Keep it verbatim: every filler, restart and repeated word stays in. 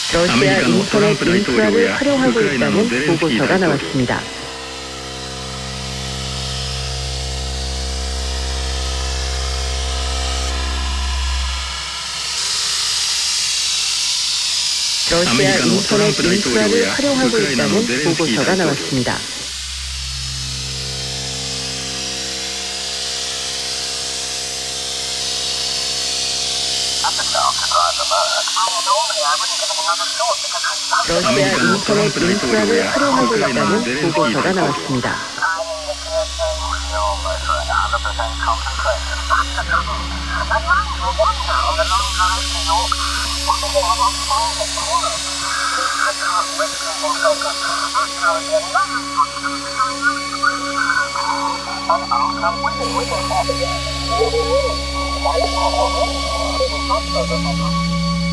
러시아 인터넷 인프라를 활용하고 있다는 보고서가 나왔습니다. 러시아 인터넷 인프라를 활용하고 있다는 보고서가 나왔습니다. 러시아 인터넷 인프라를 활용하고 있다는 보고서가 나왔습니다.